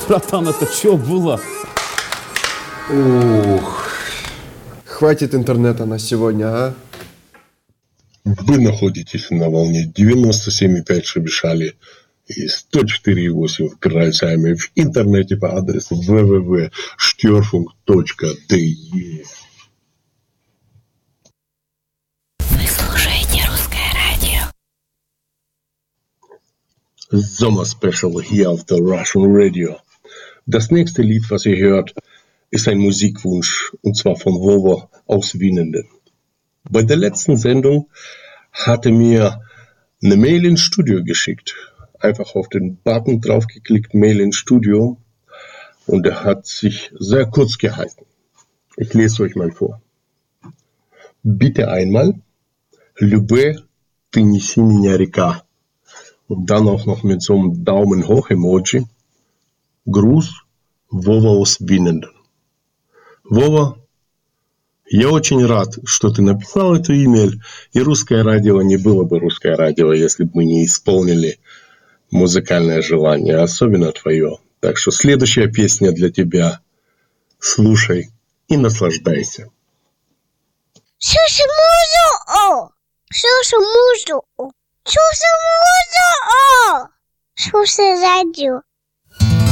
Братан, это что было? Ух, хватит интернета на сегодня, а? Вы находитесь на волне 97,5 Шебешали и 104,8 в Крайсайме в интернете по адресу www.störfunk.de. Вы слушаете Русское радио. Sommer Special hier auf der Russian Radio. Das nächste Lied, was ihr hört, ist ein Musikwunsch, und zwar von Vova aus Wienenden. Bei der letzten Sendung hatte mir eine Mail ins Studio geschickt. Einfach auf den Button draufgeklickt, Mail ins Studio. Und er hat sich sehr kurz gehalten. Ich lese euch mal vor. Bitte einmal, Любэ, ты неси меня река. Und dann auch noch mit so einem Daumen hoch Emoji. Gruß, Вова aus Wienenden. Вова, я очень рад, что ты написал эту имейл, и Русское радио не было бы Русское радио, если бы мы не исполнили музыкальное желание, особенно твое. Так что следующая песня для тебя. Слушай и наслаждайся. Слушай музыку! Слушай музыку! Слушай музыку! Слушай радио.